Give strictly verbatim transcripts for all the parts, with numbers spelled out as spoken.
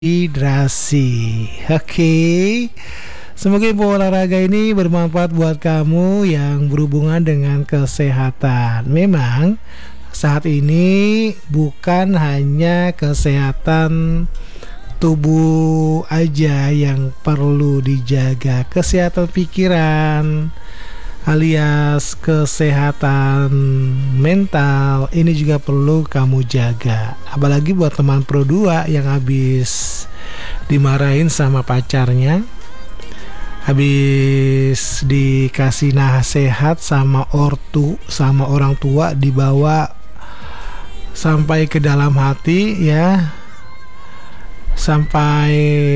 Hidrasi. Oke. Semoga info olahraga ini bermanfaat buat kamu yang berhubungan dengan kesehatan. Memang saat ini bukan hanya kesehatan tubuh aja yang perlu dijaga, kesehatan pikiran alias kesehatan mental ini juga perlu kamu jaga. Apalagi buat teman pro dua yang habis dimarahin sama pacarnya, habis dikasih nasihat sama ortu, sama orang tua, dibawa sampai ke dalam hati ya, sampai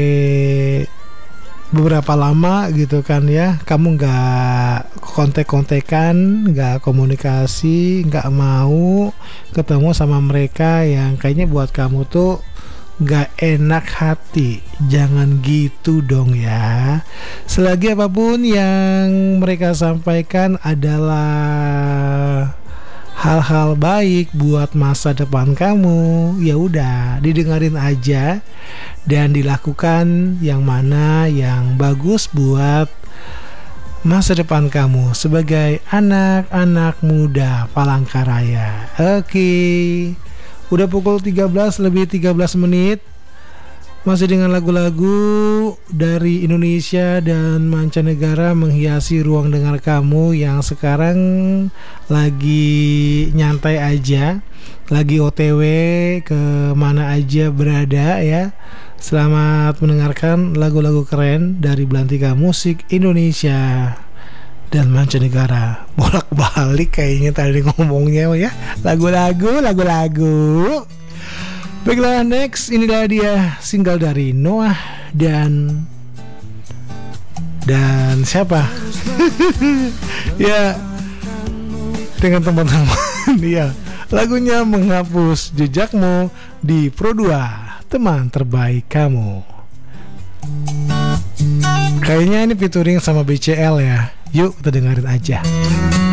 beberapa lama gitu kan ya, kamu gak kontek-kontekan, gak komunikasi, gak mau ketemu sama mereka yang kayaknya buat kamu tuh gak enak hati. Jangan gitu dong ya. Selagi apapun yang mereka sampaikan adalah hal-hal baik buat masa depan kamu, ya udah didengarin aja dan dilakukan yang mana yang bagus buat masa depan kamu sebagai anak-anak muda Palangkaraya. Oke, udah pukul tiga belas lebih tiga belas menit. Masih dengan lagu-lagu dari Indonesia dan mancanegara menghiasi ruang dengar kamu yang sekarang lagi nyantai aja, lagi O T W ke mana aja berada ya. Selamat mendengarkan lagu-lagu keren dari Belantika Musik Indonesia dan mancanegara. Bolak-balik kayaknya tadi ngomongnya ya. Lagu-lagu, lagu-lagu. Baiklah, next inilah dia single dari Noah dan dan siapa? Ya, dengan teman-teman ya. Lagunya Menghapus Jejakmu di Pro dua, teman terbaik kamu. Kayaknya ini featuring sama B C L ya. Yuk kita dengerin aja.